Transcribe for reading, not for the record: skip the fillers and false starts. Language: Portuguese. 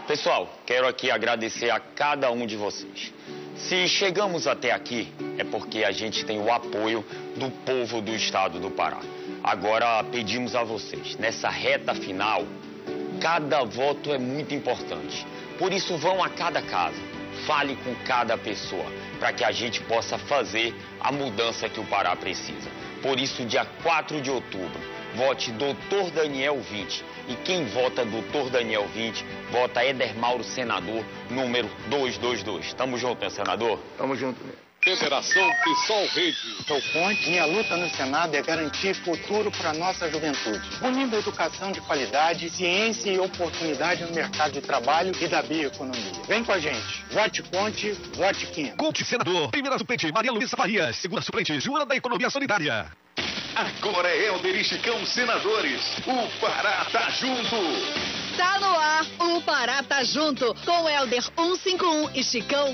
Pessoal, quero aqui agradecer a cada um de vocês. Se chegamos até aqui, é porque a gente tem o apoio do povo do estado do Pará. Agora pedimos a vocês, nessa reta final, cada voto é muito importante. Por isso vão a cada casa, fale com cada pessoa, para que a gente possa fazer a mudança que o Pará precisa. Por isso, dia 4 de outubro, vote Dr. Daniel 20. E quem vota Dr. Daniel 20, vota Éder Mauro, senador, número 222. Tamo junto, né, senador? Tamo junto. Federação PSOL Rede. Sou Ponte, minha luta no Senado é garantir futuro para nossa juventude, unindo educação de qualidade, ciência e oportunidade no mercado de trabalho e da bioeconomia. Vem com a gente. Vote Ponte, vote Kim. Conte, senador. Primeira suplente, Maria Luísa Farias. Segunda suplente, Joana da Economia Solidária. Agora é Helder e Chicão senadores. O Pará tá junto. Tá no ar, o Pará tá junto com Helder 151 e Chicão